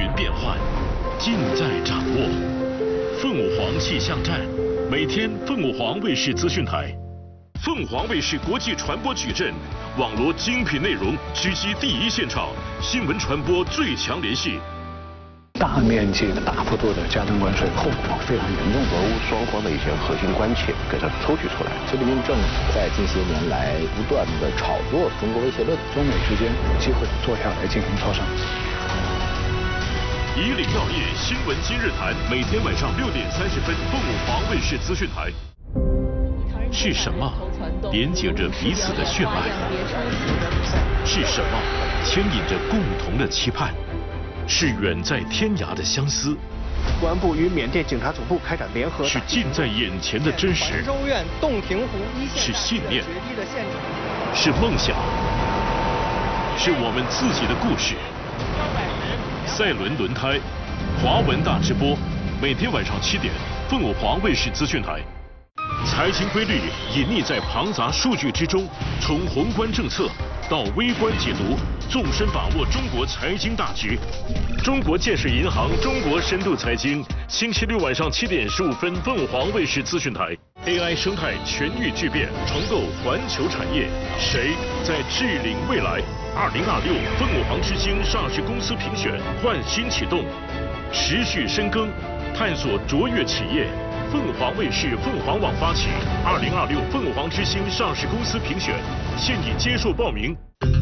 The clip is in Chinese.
变幻，尽在掌握。凤舞凰气象站，每天凤舞凰卫视资讯台。凤凰卫视国际传播矩阵，网罗精品内容，直击第一现场，新闻传播最强联系。 大面积的、大幅度的加征关税，后果非常严重。 俄乌双方的一些核心关切给它抽取出来。 习近平政府在近些年来不断的炒作中国威胁论， 中美之间有机会坐下来进行磋商。 以岭药业新闻今日谈，每天晚上6点30分，凤舞凰卫视资讯台。是什么连接着彼此的血脉？是什么牵引着共同的期盼？是远在天涯的相思。 公安部与缅甸警察总部开展联合。 是近在眼前的真实。 州院洞庭湖一线是信念。是梦想。是我们自己的故事。赛伦轮胎，华文大直播，每天晚上7点，凤舞凰卫视资讯台。财经规律隐匿在庞杂数据之中，从宏观政策到微观解读，纵深把握中国财经大局。中国建设银行中国深度财经，星期6晚上7点15分，凤舞凰卫视资讯台。AI 生态全域巨变，重构环球产业，谁在治领未来？2026凤舞凰之星上市公司评选焕新启动，持续深耕，探索卓越企业。凤凰卫视凤凰网发起2026凤凰之星上市公司评选，现已接受报名。